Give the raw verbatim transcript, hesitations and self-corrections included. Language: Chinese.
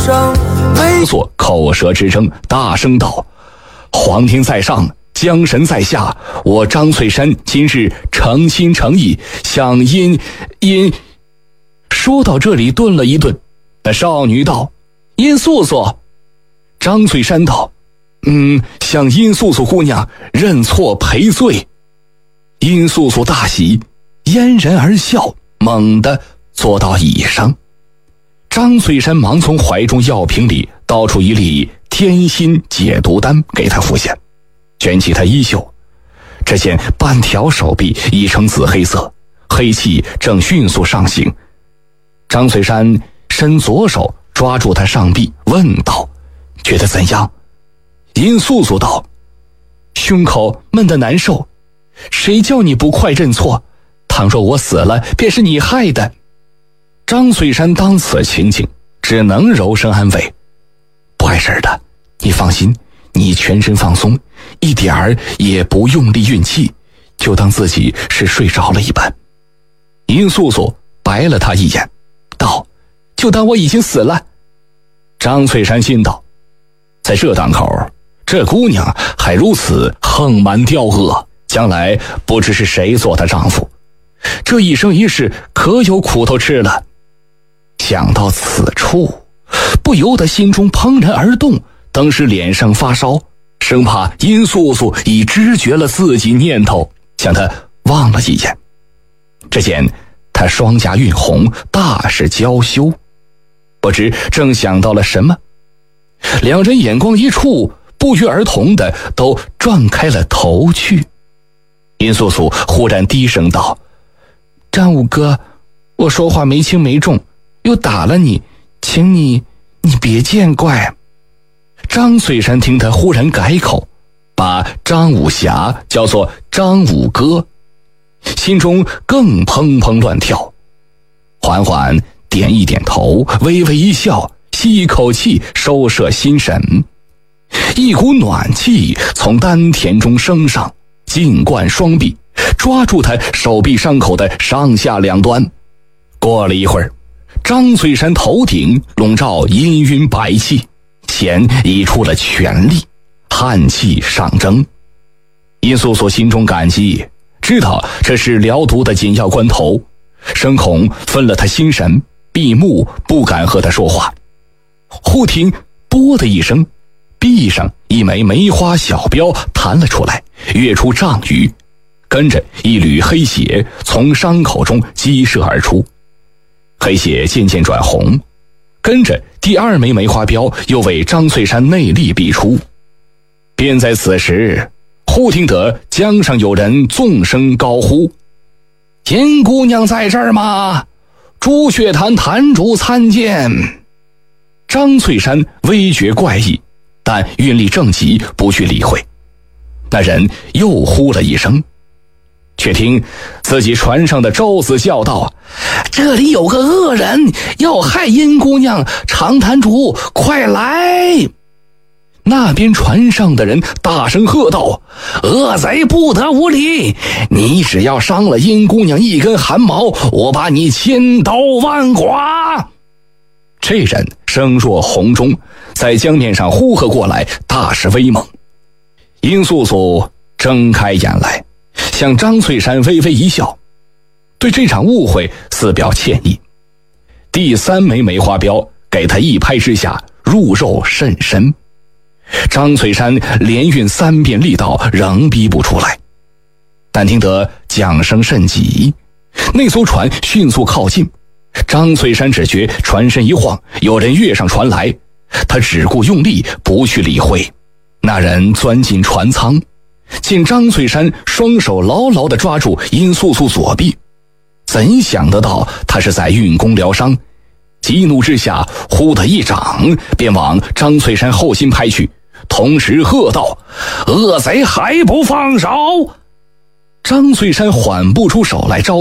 上没所口舌之争，大声道：皇天在上，江神在下，我张翠山今日诚心诚意向殷殷。说到这里顿了一顿，那少女道：殷素素。张翠山道：嗯，向殷素素姑娘认错赔罪。殷素素大喜，嫣然而笑，猛地坐到椅上。张翠山忙从怀中药瓶里倒出一粒天心解毒丹给他服下，卷起他衣袖，只见半条手臂已成紫黑色，黑气正迅速上行。张翠山伸左手抓住他上臂，问道：觉得怎样？殷素素道：胸口闷得难受，谁叫你不快认错？倘若我死了，便是你害的。张翠山当此情景，只能柔声安慰：不碍事的，你放心，你全身放松，一点儿也不用力运气，就当自己是睡着了一般。殷素素白了他一眼，道：就当我已经死了。张翠山心道：在这档口，这姑娘还如此横蛮刁恶，将来不知是谁做她丈夫，这一生一世可有苦头吃了。想到此处，不由得心中怦然而动，当时脸上发烧，生怕殷素素已知觉了自己念头，向他望了一眼。只见他双颊晕红，大是娇羞，不知正想到了什么，两人眼光一触，不约而同的都转开了头去。殷素素忽然低声道：张五哥，我说话没轻没重，又打了你，请你你别见怪。张翠山听他忽然改口，把张武侠叫做张五哥，心中更砰砰乱跳，缓缓点一点头，微微一笑，吸一口气，收摄心神。一股暖气从丹田中升上，浸灌双臂，抓住他手臂伤口的上下两端。过了一会儿，张翠山头顶笼罩氤氲白气，显已出了全力，汗气上蒸。殷素素心中感激，知道这是疗毒的紧要关头，生恐分了他心神，闭目不敢和他说话。忽听啵的一声，壁上一枚梅花小镖弹了出来，跃出丈余，跟着一缕黑血从伤口中激射而出，黑血渐渐转红，跟着第二枚梅花镖又为张翠山内力逼出。便在此时，忽听得江上有人纵声高呼：殷姑娘在这儿吗？朱雀坛坛主参见。张翠山微觉怪异，但运力正急，不去理会。那人又呼了一声，却听自己船上的舟子叫道：这里有个恶人要害殷姑娘，长坛主快来。那边船上的人大声喝道：恶贼不得无礼，你只要伤了殷姑娘一根汗毛，我把你千刀万剐。这人声若洪钟，在江面上呼喝过来，大是威猛。殷素素睁开眼来，向张翠山微微一笑，对这场误会似表歉意。第三枚梅花镖给他一拍之下，入肉甚深。张翠山连运三遍力道，仍逼不出来。但听得桨声甚急，那艘船迅速靠近。张翠山只觉船身一晃，有人跃上船来，他只顾用力，不去理会。那人钻进船舱，见张翠山双手牢牢地抓住殷素素左臂，怎想得到他是在运功疗伤，激怒之下，忽的一掌便往张翠山后心拍去，同时喝道：恶贼还不放手！张翠山缓不出手来招